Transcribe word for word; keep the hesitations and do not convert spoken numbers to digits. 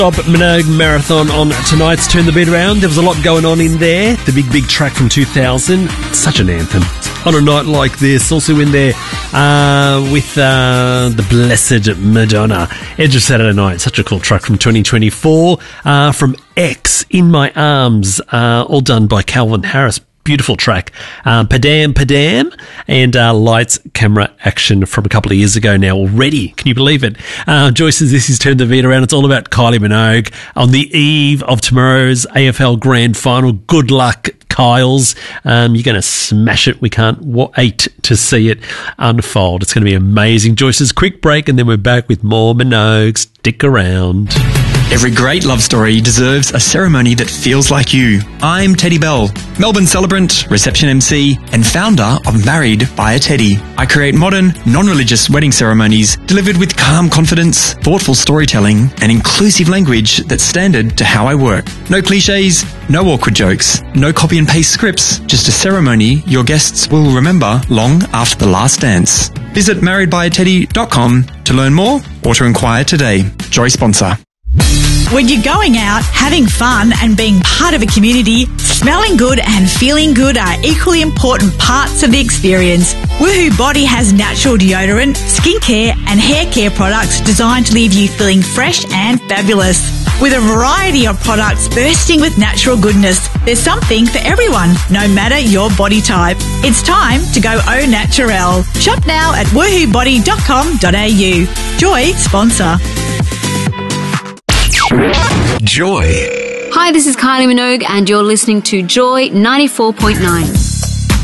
Stop Minogue Marathon on tonight's Turn the Beat Around. There was a lot going on in there. The big, big track from two thousand. Such an anthem. On a night like this, also in there uh, with uh, the blessed Madonna. Edge of Saturday Night. Such a cool track from twenty twenty-four. Uh, from X, In My Arms. Uh, all done by Calvin Harris. Beautiful track. Um, Padam Padam and uh, Lights, Camera, Action from a couple of years ago now already. Can you believe it? Uh, Joyce says this is Turn the Beat Around. It's all about Kylie Minogue on the eve of tomorrow's A F L Grand Final. Good luck, Kyles. Um, you're going to smash it. We can't wait to see it unfold. It's going to be amazing. Joyce's quick break and then we're back with more Minogue. Stick around. Every great love story deserves a ceremony that feels like you. I'm Teddy Bell, Melbourne celebrant, reception M C, and founder of Married by a Teddy. I create modern, non-religious wedding ceremonies delivered with calm confidence, thoughtful storytelling, and inclusive language that's standard to how I work. No cliches, no awkward jokes, no copy and paste scripts, just a ceremony your guests will remember long after the last dance. Visit married by a teddy dot com to learn more or to inquire today. Joy sponsor. When you're going out, having fun and being part of a community, smelling good and feeling good are equally important parts of the experience. Woohoo Body has natural deodorant, skincare and hair care products designed to leave you feeling fresh and fabulous. With a variety of products bursting with natural goodness, there's something for everyone, no matter your body type. It's time to go au naturel. Shop now at woohoo body dot com dot a u. Joy sponsor. Joy. Hi, this is Kylie Minogue and you're listening to Joy ninety-four point nine.